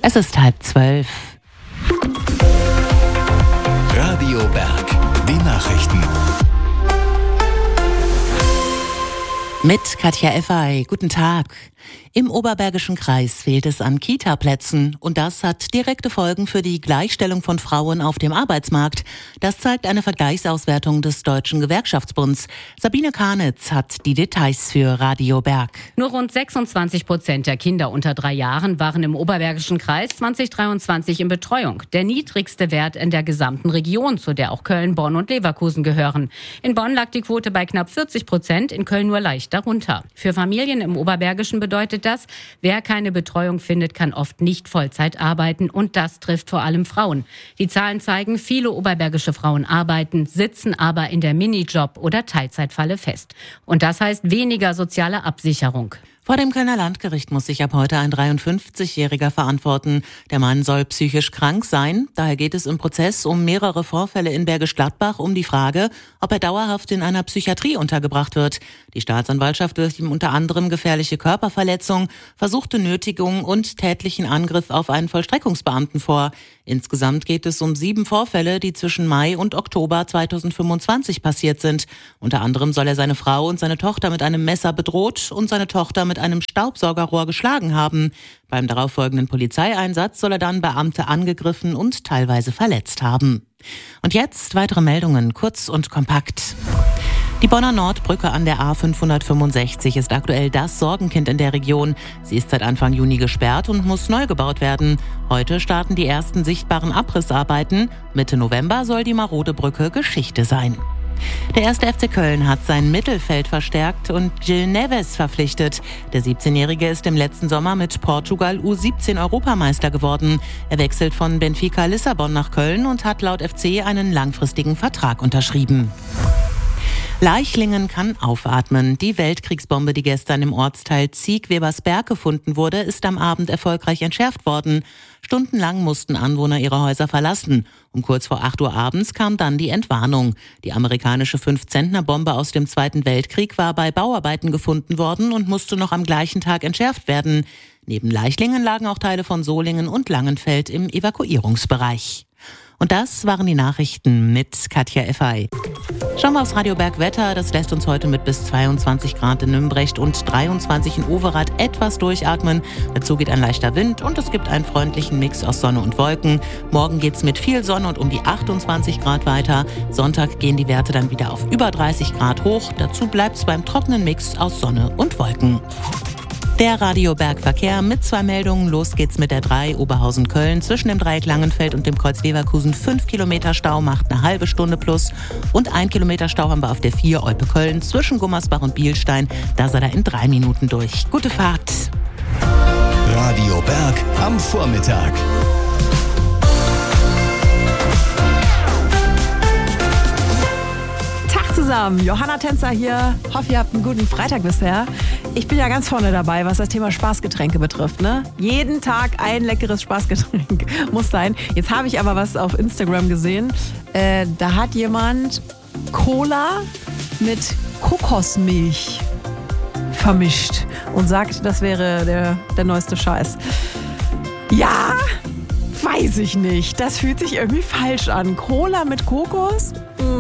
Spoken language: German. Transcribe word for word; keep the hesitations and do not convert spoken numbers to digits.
Es ist halb zwölf. Radio Berg, die Nachrichten. Mit Katja Effay. Guten Tag. Im Oberbergischen Kreis fehlt es an Kita-Plätzen und das hat direkte Folgen für die Gleichstellung von Frauen auf dem Arbeitsmarkt. Das zeigt eine Vergleichsauswertung des Deutschen Gewerkschaftsbunds. Sabine Karnitz hat die Details für Radio Berg. Nur rund sechsundzwanzig Prozent der Kinder unter drei Jahren waren im Oberbergischen Kreis zwanzig dreiundzwanzig in Betreuung. Der niedrigste Wert in der gesamten Region, zu der auch Köln, Bonn und Leverkusen gehören. In Bonn lag die Quote bei knapp vierzig Prozent, in Köln nur leicht darunter. Für Familien im Oberbergischen bedeutet das, wer keine Betreuung findet, kann oft nicht Vollzeit arbeiten und das trifft vor allem Frauen. Die Zahlen zeigen, viele oberbergische Frauen arbeiten, sitzen aber in der Minijob- oder Teilzeitfalle fest. Und das heißt weniger soziale Absicherung. Vor dem Kölner Landgericht muss sich ab heute ein dreiundfünfzigjähriger verantworten. Der Mann soll psychisch krank sein. Daher geht es im Prozess um mehrere Vorfälle in Bergisch Gladbach um die Frage, ob er dauerhaft in einer Psychiatrie untergebracht wird. Die Staatsanwaltschaft wirft ihm unter anderem gefährliche Körperverletzung, versuchte Nötigung und tätlichen Angriff auf einen Vollstreckungsbeamten vor. Insgesamt geht es um sieben Vorfälle, die zwischen Mai und Oktober zweitausendfünfundzwanzig passiert sind. Unter anderem soll er seine Frau und seine Tochter mit einem Messer bedroht und seine Tochter mit einem Staubsaugerrohr geschlagen haben. Beim darauffolgenden Polizeieinsatz soll er dann Beamte angegriffen und teilweise verletzt haben. Und jetzt weitere Meldungen, kurz und kompakt. Die Bonner Nordbrücke an der A fünfhundertfünfundsechzig ist aktuell das Sorgenkind in der Region. Sie ist seit Anfang Juni gesperrt und muss neu gebaut werden. Heute starten die ersten sichtbaren Abrissarbeiten. Mitte November soll die marode Brücke Geschichte sein. Der erste F C Köln hat sein Mittelfeld verstärkt und Gil Neves verpflichtet. Der siebzehnjährige ist im letzten Sommer mit Portugal U siebzehn Europameister geworden. Er wechselt von Benfica Lissabon nach Köln und hat laut F C einen langfristigen Vertrag unterschrieben. Leichlingen kann aufatmen. Die Weltkriegsbombe, die gestern im Ortsteil Zieg-Webersberg gefunden wurde, ist am Abend erfolgreich entschärft worden. Stundenlang mussten Anwohner ihre Häuser verlassen. Um kurz vor acht Uhr abends kam dann die Entwarnung. Die amerikanische fünf-Zentner-Bombe aus dem Zweiten Weltkrieg war bei Bauarbeiten gefunden worden und musste noch am gleichen Tag entschärft werden. Neben Leichlingen lagen auch Teile von Solingen und Langenfeld im Evakuierungsbereich. Und das waren die Nachrichten mit Katja Effay. Schauen wir aufs Radio Berg Wetter. Das lässt uns heute mit bis zweiundzwanzig Grad in Nümbrecht und dreiundzwanzig in Overath etwas durchatmen. Dazu geht ein leichter Wind und es gibt einen freundlichen Mix aus Sonne und Wolken. Morgen geht's mit viel Sonne und um die achtundzwanzig Grad weiter. Sonntag gehen die Werte dann wieder auf über dreißig Grad hoch. Dazu bleibt's beim trockenen Mix aus Sonne und Wolken. Der Radio Berg Verkehr mit zwei Meldungen. Los geht's mit der drei Oberhausen-Köln. Zwischen dem Dreieck Langenfeld und dem Kreuz Leverkusen fünf Kilometer Stau, macht eine halbe Stunde plus. Und ein Kilometer Stau haben wir auf der vier Olpe-Köln zwischen Gummersbach und Bielstein. Da seid ihr in drei Minuten durch. Gute Fahrt. Radio Berg am Vormittag. Zusammen, Johanna Tänzer hier. Hoffe, ihr habt einen guten Freitag bisher. Ich bin ja ganz vorne dabei, was das Thema Spaßgetränke betrifft. Ne? Jeden Tag ein leckeres Spaßgetränk muss sein. Jetzt habe ich aber was auf Instagram gesehen. Äh, da hat jemand Cola mit Kokosmilch vermischt und sagt, das wäre der, der neueste Scheiß. Ja, weiß ich nicht. Das fühlt sich irgendwie falsch an. Cola mit Kokos?